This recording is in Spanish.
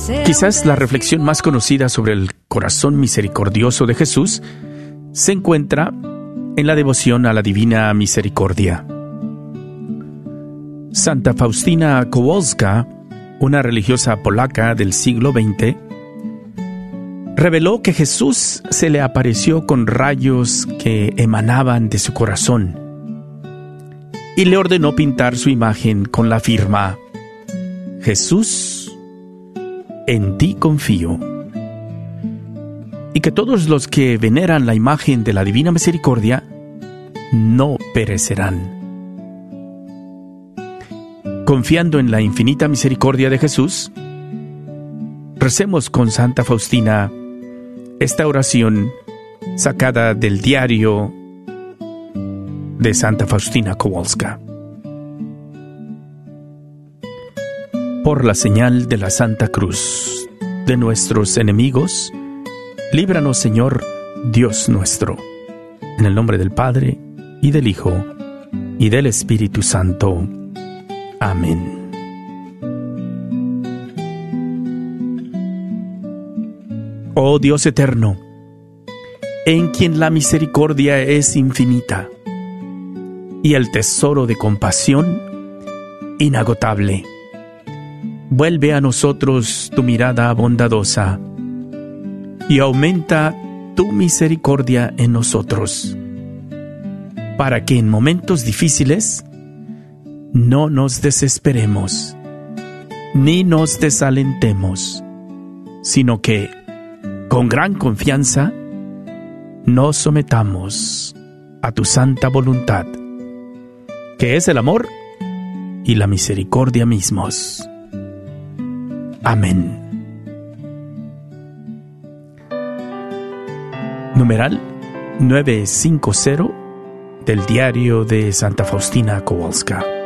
Quizás la reflexión más conocida sobre el corazón misericordioso de Jesús se encuentra en la devoción a la Divina Misericordia. Santa Faustina Kowalska, una religiosa polaca del siglo XX, reveló que Jesús se le apareció con rayos que emanaban de su corazón y le ordenó pintar su imagen con la firma: Jesús, en ti confío. Y que todos los que veneran la imagen de la Divina Misericordia no perecerán. Confiando en la infinita misericordia de Jesús, recemos con Santa Faustina esta oración sacada del diario de Santa Faustina Kowalska. Por la señal de la Santa Cruz de nuestros enemigos, líbranos, Señor, Dios nuestro. En el nombre del Padre, y del Hijo, y del Espíritu Santo. Amén. Oh Dios eterno, en quien la misericordia es infinita, y el tesoro de compasión inagotable, vuelve a nosotros tu mirada bondadosa, y aumenta tu misericordia en nosotros, para que en momentos difíciles no nos desesperemos, ni nos desalentemos, sino que, con gran confianza, nos sometamos a tu santa voluntad, que es el amor y la misericordia mismos. Amén. Numeral 950 del diario de Santa Faustina Kowalska.